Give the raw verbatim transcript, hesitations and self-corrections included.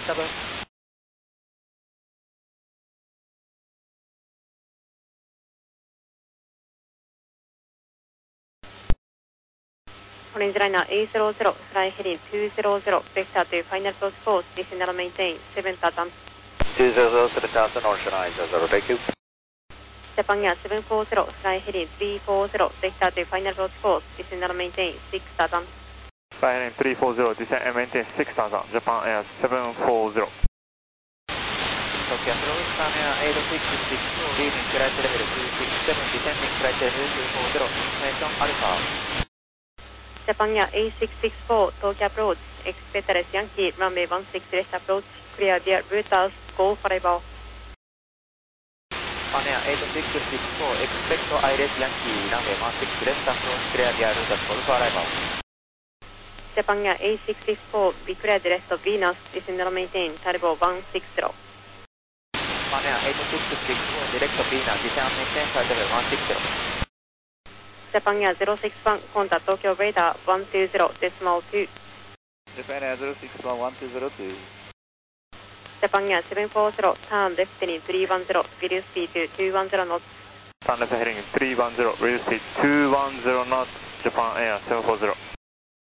seven. Orange liner A zero zero, fly heading two zero zero, vector to final approach course, descend and maintain seven thousand. two zero zero, seven thousand, orange liner zero zero, thank you. Japan Air seven four zero, fly heading three four zero, vector to final approach course, descend and maintain six thousand. Fly heading three four zero, descend and maintain six thousand, Japan Air seven four zero. Tokyo approach, Japan Air eight six six four, leaving flight level two six seven, descending flight level two four zero, information Alpha. Japan Air A six six four, Tokyo approach, expect S Yankee, runway one six left approach, clear via route house, go forever. Japan Air eight six six four, expect I R S Yankee, runway one six left approach, clear via route house, go for arrival. Japan Air A six six four, be cleared rest of Venus, descend and maintain turbo one six zero. Japan Air eight six six four, direct to Venus, descend and maintain flight level one six zero. Japan Air zero six one, contact Tokyo radar one two zero, decimal two. Japan Air zero six one, one two zero two. Japan Air seven four zero, turn left heading three one zero, reduce speed to two one zero knots. Turn left heading three one zero, reduce speed two one zero knots, Japan Air seven four zero.